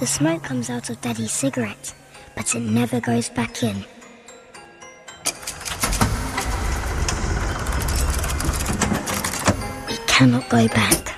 The smoke comes out of Daddy's cigarette, but it never goes back in. We cannot go back.